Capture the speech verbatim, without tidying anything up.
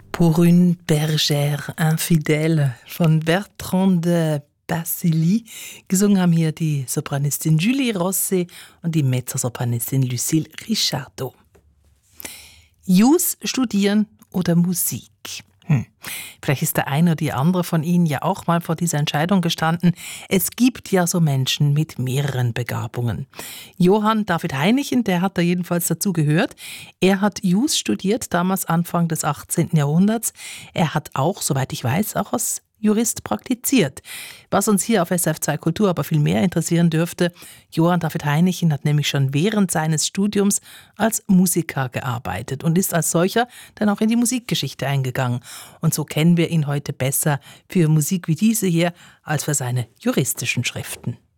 Pour une bergère infidèle von Bertrand de Bassily. Gesungen haben hier die Sopranistin Julie Rosset und die Mezzosopranistin Lucille Richardot. Jus studieren oder Musik? Hm. Vielleicht ist der eine oder die andere von Ihnen ja auch mal vor dieser Entscheidung gestanden. Es gibt ja so Menschen mit mehreren Begabungen. Johann David Heinichen, der hat da jedenfalls dazu gehört. Er hat Jus studiert, damals Anfang des achtzehnten Jahrhunderts. Er hat auch, soweit ich weiß, auch als Jurist praktiziert. Was uns hier auf S R F zwei Kultur aber viel mehr interessieren dürfte, Johann David Heinichen hat nämlich schon während seines Studiums als Musiker gearbeitet und ist als solcher dann auch in die Musikgeschichte eingegangen. Und so kennen wir ihn heute besser für Musik wie diese hier als für seine juristischen Schriften.